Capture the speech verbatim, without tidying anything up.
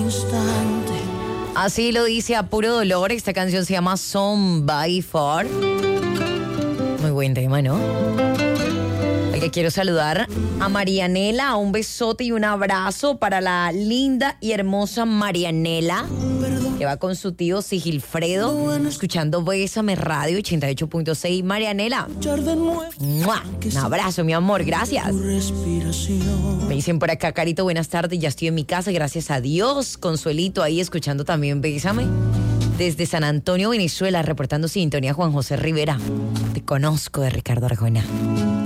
instante. Así lo dice a puro dolor. Esta canción se llama Somebody For. Muy buen tema, ¿no? Oye, quiero saludar a Marianela. Un besote y un abrazo para la linda y hermosa Marianela, que va con su tío Sigilfredo, escuchando Bésame Radio ochenta y ocho punto seis. Marianela, ¡mua! Un abrazo, mi amor, gracias. Me dicen por acá, Carito, buenas tardes, ya estoy en mi casa, gracias a Dios. Consuelito ahí escuchando también Bésame. Desde San Antonio, Venezuela, reportando sintonía Juan José Rivera. Te conozco, de Ricardo Arjona.